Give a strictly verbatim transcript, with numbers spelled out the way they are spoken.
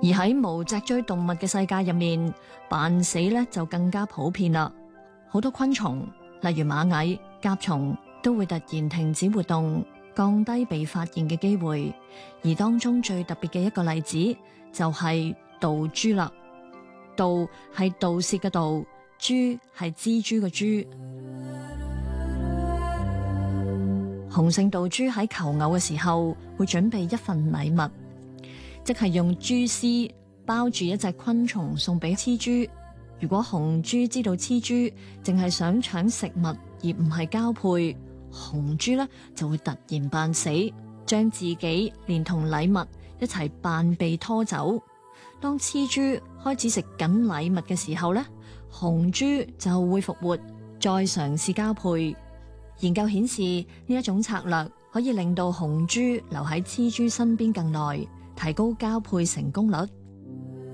而喺無脊椎動物嘅世界入面，扮死咧就更加普遍啦。好多昆蟲，例如螞蟻、甲蟲，都會突然停止活動，降低被發現嘅機會。而當中最特別嘅一個例子就係盜蛛啦。盜係盜竊嘅盜，蛛係蜘蛛嘅蛛。雄性盜蛛喺求偶嘅時候會準備一份禮物，即係用蛛絲包住一隻昆蟲送俾雌蛛。如果雄蛛知道雌蛛淨係想搶食物而唔係交配，雄蛛咧就會突然扮死，將自己連同禮物一齊扮被拖走。當雌蛛開始食緊禮物嘅時候咧，雄蛛就會復活，再嘗試交配。研究顯示呢一種策略可以令到雄蛛留喺雌蛛身邊更耐，提高交配成功率。